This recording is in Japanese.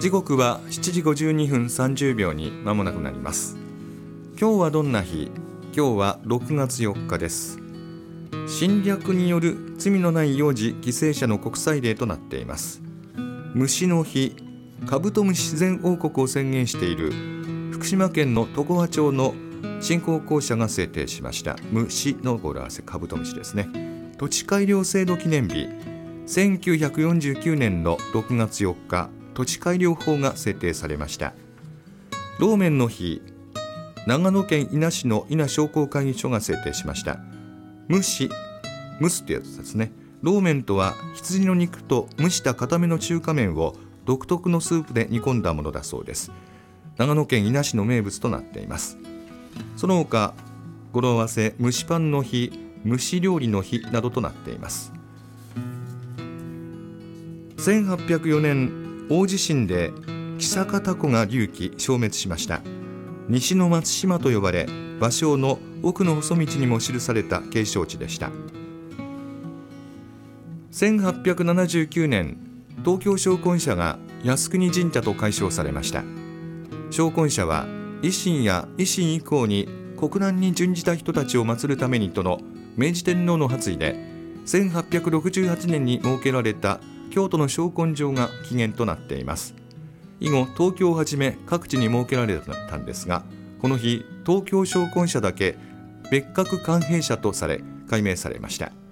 時刻は7時52分30秒に間もなくなります。今日はどんな日？今日は6月4日です。侵略による罪のない幼児犠牲者の国際デーとなっています。虫の日、カブトムシ自然王国を宣言している福島県の常葉町の振興公社が制定しました虫の語呂合わせカブトムシですね。土地改良制度記念日、1949年の6月4日、土地改良法が制定されました。ローメンの日、長野県伊那市の伊那商工会議所が制定しました。蒸すってやつですね。ローメンとは羊の肉と蒸した固めの中華麺を独特のスープで煮込んだものだそうです。長野県伊那市の名物となっています。その他語呂合わせ蒸しパンの日、蒸し料理の日などとなっています。1804年大地震で木坂タコが隆起消滅しました。西の松島と呼ばれ、芭蕉の奥の細道にも記された景勝地でした。1879年、東京商魂社が靖国神社と改称されました。商魂社は維新や維新以降に国難に準じた人たちを祀るためにとの明治天皇の発意で1868年に設けられた京都の商魂場が起源となっています。以後東京をはじめ各地に設けられたんですが、この日東京商魂社だけ別格官兵社とされ改名されました。